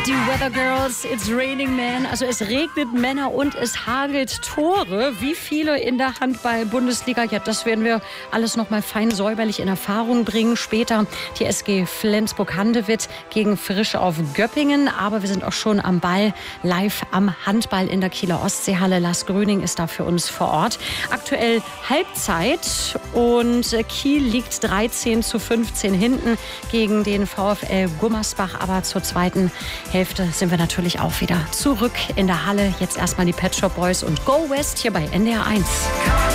Die Weather Girls, It's Raining Men. Also es regnet Männer und es hagelt Tore. Wie viele in der Handball-Bundesliga? Ja, das werden wir alles noch mal fein säuberlich in Erfahrung bringen. Später die SG Flensburg-Handewitt gegen Frisch auf Göppingen. Aber wir sind auch schon am Ball, live am Handball in der Kieler Ostseehalle. Lars Gröning ist da für uns vor Ort. Aktuell Halbzeit und Kiel liegt 13:15 hinten gegen den VfL Gummersbach. Aber zur zweiten Hälfte sind wir natürlich auch wieder zurück in der Halle. Jetzt erstmal die Pet Shop Boys und Go West hier bei NDR 1.